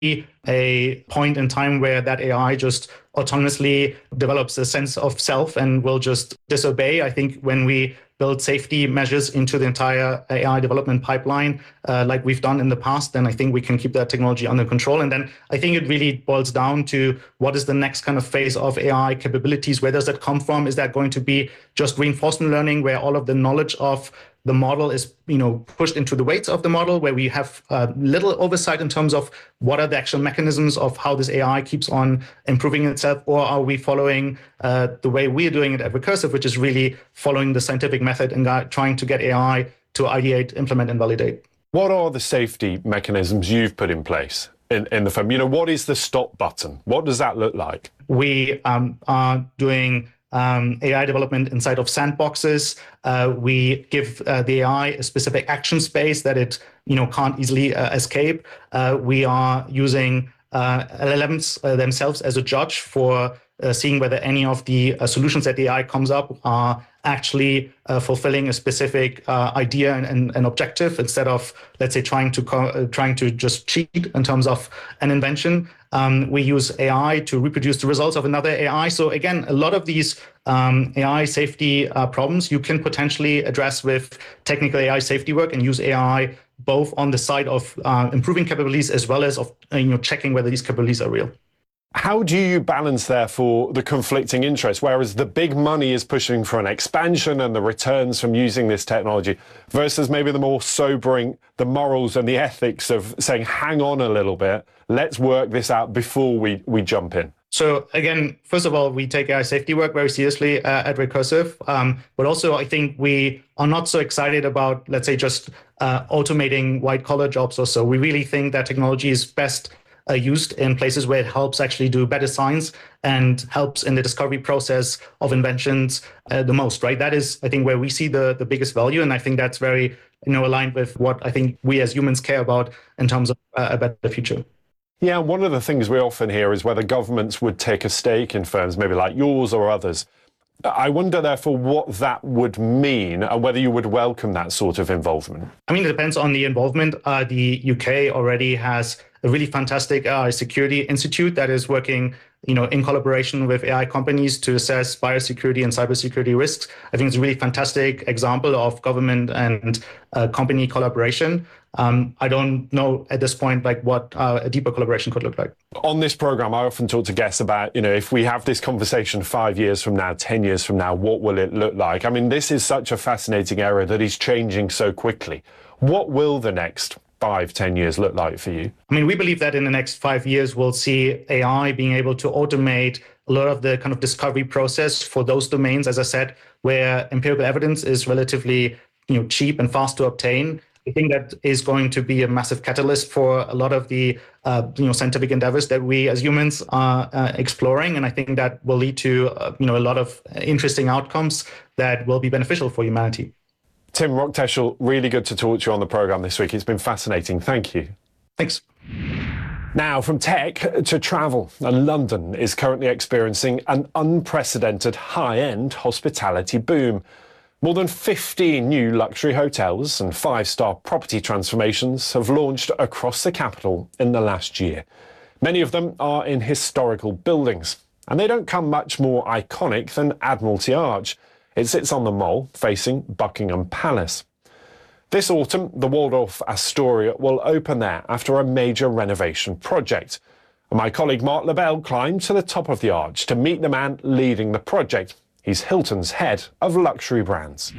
a point in time where that AI just autonomously develops a sense of self and will just disobey. I think when we build safety measures into the entire AI development pipeline, like we've done in the past, then I think we can keep that technology under control. And then I think it really boils down to what is the next kind of phase of AI capabilities? Where does that come from? Is that going to be just reinforcement learning, where all of the knowledge of the model is, pushed into the weights of the model, where we have little oversight in terms of what are the actual mechanisms of how this AI keeps on improving itself? Or are we following the way we're doing it at Recursive, which is really following the scientific method and trying to get AI to ideate, implement, and validate? What are the safety mechanisms you've put in place in the firm? What is the stop button? What does that look like? We are doing AI development inside of sandboxes. We give the AI a specific action space that it can't easily escape. We are using LLMs themselves as a judge for seeing whether any of the solutions that the AI comes up are actually fulfilling a specific idea and objective, instead of, let's say, trying to just cheat in terms of an invention. We use AI to reproduce the results of another AI. So again, a lot of these AI safety problems you can potentially address with technical AI safety work, and use AI both on the side of improving capabilities as well as of checking whether these capabilities are real. How do you balance, therefore, the conflicting interests, whereas the big money is pushing for an expansion and the returns from using this technology, versus maybe the more sobering, the morals and the ethics of saying, hang on a little bit, let's work this out before we jump in? So again, first of all, we take AI safety work very seriously at Recursive, but also I think we are not so excited about, let's say, just automating white-collar jobs or so. We really think that technology is best used in places where it helps actually do better science and helps in the discovery process of inventions the most, right? That is, I think, where we see the biggest value. And I think that's very aligned with what I think we as humans care about in terms of a better future. Yeah, one of the things we often hear is whether governments would take a stake in firms, maybe like yours or others. I wonder, therefore, what that would mean and whether you would welcome that sort of involvement. I mean, it depends on the involvement. The UK already has a really fantastic AI security institute that is working in collaboration with AI companies to assess biosecurity and cybersecurity risks. I think it's a really fantastic example of government and company collaboration. I don't know at this point what a deeper collaboration could look like. On this program, I often talk to guests about, if we have this conversation 5 years from now, 10 years from now, what will it look like? I mean, this is such a fascinating area that is changing so quickly. What will the next 5, 10 years look like for you? I mean, we believe that in the next 5 years, we'll see AI being able to automate a lot of the kind of discovery process for those domains, as I said, where empirical evidence is relatively cheap and fast to obtain. I think that is going to be a massive catalyst for a lot of the scientific endeavors that we as humans are exploring, and I think that will lead to a lot of interesting outcomes that will be beneficial for humanity. Tim Rockteschel, really good to talk to you on the program this week. It's been fascinating. Thank you. Thanks. Now, from tech to travel, London is currently experiencing an unprecedented high-end hospitality boom. More than 15 new luxury hotels and 5-star property transformations have launched across the capital in the last year. Many of them are in historical buildings, and they don't come much more iconic than Admiralty Arch. It sits on the Mall, facing Buckingham Palace. This autumn, the Waldorf Astoria will open there after a major renovation project. And my colleague Mark Lebel climbed to the top of the arch to meet the man leading the project. He's Hilton's head of luxury brands.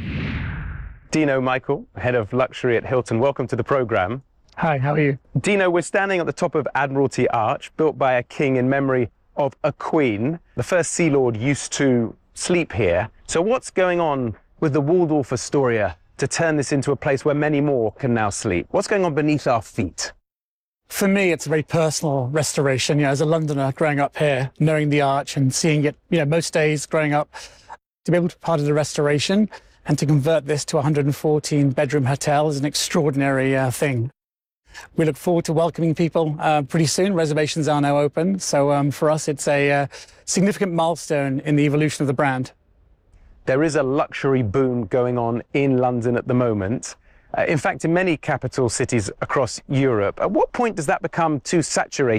Dino Michael, head of luxury at Hilton. Welcome to the program. Hi, how are you? Dino, we're standing at the top of Admiralty Arch, built by a king in memory of a queen. The first Sea Lord used to sleep here. So what's going on with the Waldorf Astoria to turn this into a place where many more can now sleep? What's going on beneath our feet? For me, it's a very personal restoration. As a Londoner growing up here, knowing the arch and seeing it, most days growing up, to be able to be part of the restoration and to convert this to a 114-bedroom hotel is an extraordinary thing. We look forward to welcoming people pretty soon. Reservations are now open. So for us, it's a significant milestone in the evolution of the brand. There is a luxury boom going on in London at the moment. In fact, in many capital cities across Europe. At what point does that become too saturated?